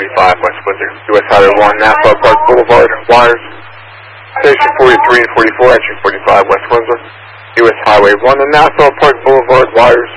45 West Windsor. US Highway 1, Nassau Park Boulevard, wires. Station 43 and 44, entry 45 West Windsor. US Highway 1 and Nassau Park Boulevard, wires.